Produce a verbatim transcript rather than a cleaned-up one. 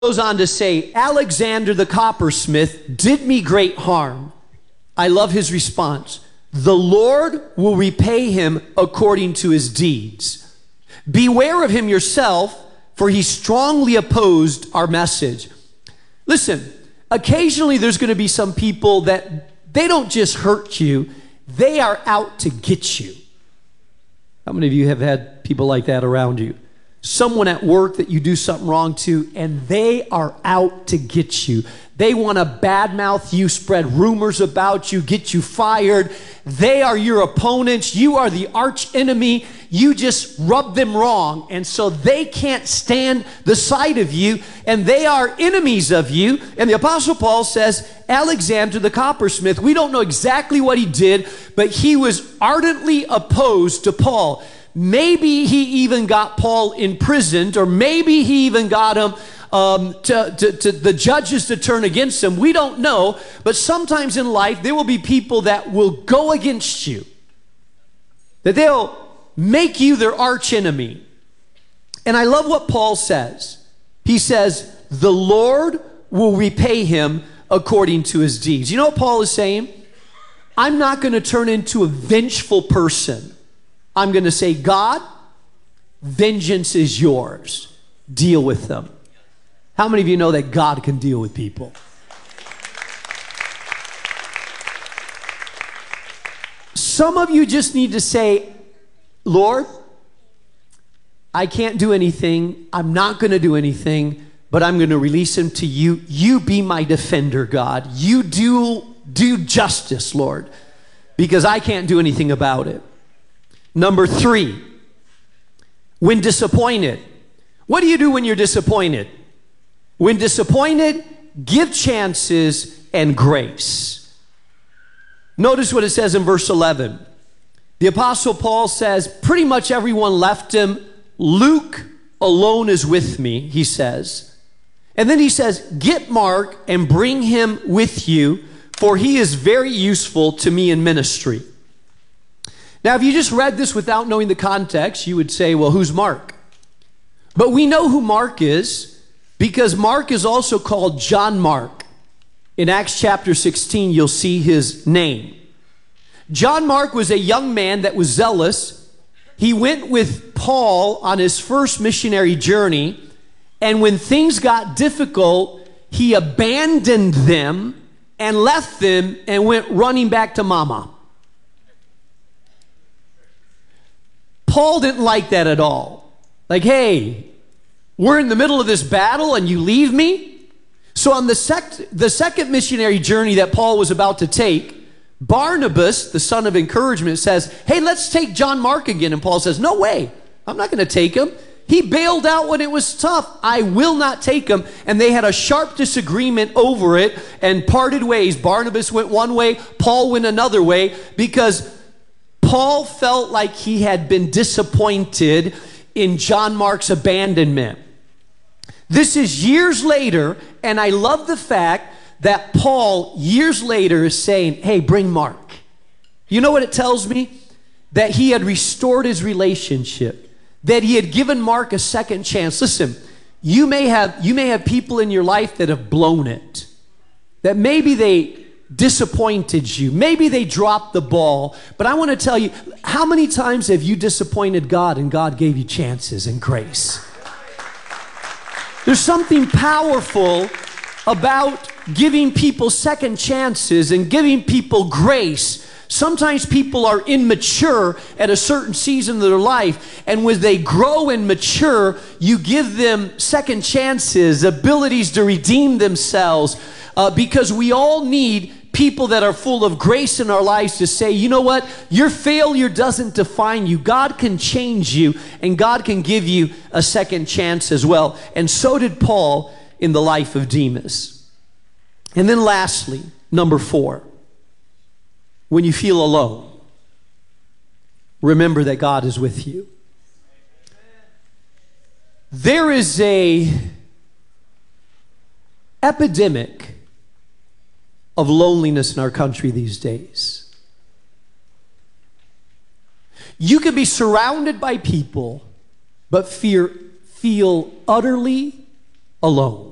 Goes on to say, Alexander the coppersmith did me great harm. I love his response. The Lord will repay him according to his deeds. Beware of him yourself, for he strongly opposed our message. Listen, occasionally there's going to be some people that they don't just hurt you, they are out to get you. How many of you have had people like that around you? Someone at work that you do something wrong to, and they are out to get you. They want to badmouth you, spread rumors about you, get you fired. They are your opponents. You are the arch enemy. You just rub them wrong, and so they can't stand the sight of you, and they are enemies of you. And the Apostle Paul says, Alexander the coppersmith, we don't know exactly what he did, but he was ardently opposed to Paul. Maybe he even got Paul imprisoned, or maybe he even got him um, to, to, to the judges to turn against him. We don't know, but sometimes in life there will be people that will go against you, that they'll make you their arch enemy. And I love what Paul says. He says, the Lord will repay him according to his deeds. You know what Paul is saying? I'm not going to turn into a vengeful person. I'm going to say, God, vengeance is yours. Deal with them. How many of you know that God can deal with people? Some of you just need to say, Lord, I can't do anything. I'm not going to do anything, but I'm going to release him to you. You be my defender, God. You do, do justice, Lord, because I can't do anything about it. Number three, when disappointed. What do you do when you're disappointed? When disappointed, give chances and grace. Notice what it says in verse eleven. The Apostle Paul says, pretty much everyone left him. Luke alone is with me, he says. And then he says, get Mark and bring him with you, for he is very useful to me in ministry. Now, if you just read this without knowing the context, you would say, well, who's Mark? But we know who Mark is because Mark is also called John Mark. In Acts chapter sixteen, you'll see his name. John Mark was a young man that was zealous. He went with Paul on his first missionary journey, and when things got difficult, he abandoned them and left them and went running back to mama. Paul didn't like that at all. Like, hey, we're in the middle of this battle and you leave me? So on the, sec- the second missionary journey that Paul was about to take, Barnabas, the son of encouragement, says, hey, let's take John Mark again. And Paul says, no way, I'm not going to take him. He bailed out when it was tough. I will not take him. And they had a sharp disagreement over it and parted ways. Barnabas went one way, Paul went another way, because Paul felt like he had been disappointed in John Mark's abandonment. This is years later, and I love the fact that Paul, years later, is saying, hey, bring Mark. You know what it tells me? That he had restored his relationship, that he had given Mark a second chance. Listen, you may have, you may have people in your life that have blown it, that maybe they disappointed you. Maybe they dropped the ball. But I want to tell you, how many times have you disappointed God and God gave you chances and grace? There's something powerful about giving people second chances and giving people grace. Sometimes people are immature at a certain season of their life, and when they grow and mature, you give them second chances, abilities to redeem themselves, uh, because we all need people that are full of grace in our lives to say, you know what? Your failure doesn't define you. God can change you, and God can give you a second chance as well. And so did Paul in the life of Demas. And then lastly, number four, when you feel alone, remember that God is with you. There is a epidemic of loneliness in our country these days. You can be surrounded by people, but fear, feel utterly alone.